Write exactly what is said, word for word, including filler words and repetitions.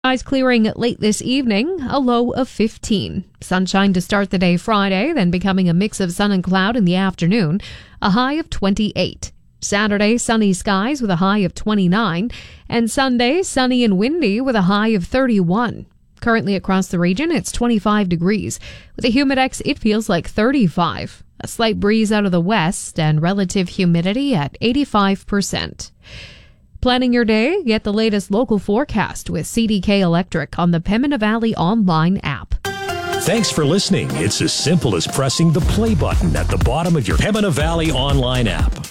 Skies clearing late this evening, a low of fifteen. Sunshine to start the day Friday, then becoming a mix of sun and cloud in the afternoon, a high of twenty-eight. Saturday, sunny skies with a high of twenty-nine. And Sunday, sunny and windy with a high of thirty-one. Currently across the region, it's twenty-five degrees. With a humidex, it feels like thirty-five. A slight breeze out of the west and relative humidity at eighty-five percent. Planning your day? Get the latest local forecast with C D K Electric on the Pembina Valley online app. Thanks for listening. It's as simple as pressing the play button at the bottom of your Pembina Valley online app.